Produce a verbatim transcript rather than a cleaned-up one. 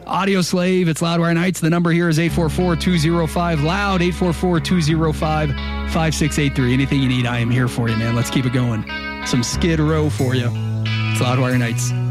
Audio Slave. It's Loudwire Nights. The number here is eight four four, two oh five, LOUD, eight four four, two oh five, five six eight three. Anything you need, I am here for you, man. Let's keep it going. Some Skid Row for you. It's Loudwire Nights.